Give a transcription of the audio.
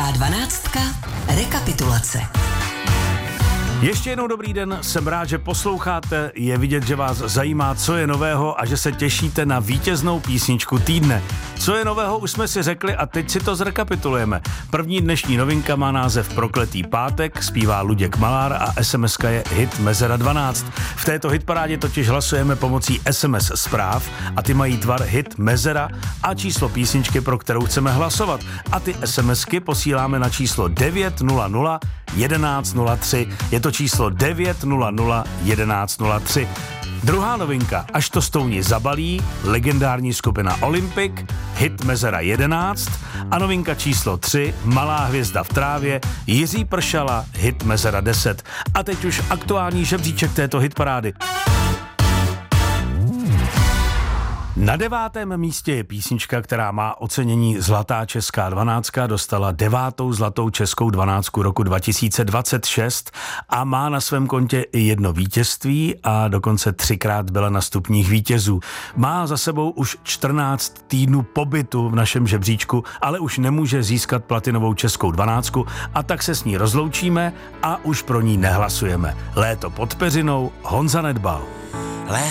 Česká dvanáctka. Rekapitulace. Ještě jednou dobrý den, jsem rád, že posloucháte, je vidět, že vás zajímá, co je nového a že se těšíte na vítěznou písničku týdne. Co je nového, už jsme si řekli a teď si to zrekapitulujeme. První dnešní novinka má název Prokletý pátek, zpívá Luděk Malár a SMS-ka je hit Mezera 12. V této hitparádě totiž hlasujeme pomocí SMS zpráv a ty mají tvar hit Mezera a číslo písničky, pro kterou chceme hlasovat. A ty SMSky posíláme na číslo 900 1103. Je to číslo 900 1103. Druhá novinka, Až to stouni zabalí, legendární skupina Olympic, hit Mezera 11 a novinka číslo 3, Malá hvězda v trávě, Jiří Pršala, hit Mezera 10. A teď už aktuální žebříček této hitparády. Na 9. místě je písnička, která má ocenění Zlatá česká 12, dostala 9. zlatou českou 12 roku 2026 a má na svém kontě i jedno vítězství a dokonce 3krát byla na stupních vítězů. Má za sebou už 14 týdnů pobytu v našem žebříčku, ale už nemůže získat platinovou českou 12 a tak se s ní rozloučíme a už pro ní nehlasujeme. Léto pod peřinou, Honza Nedbal.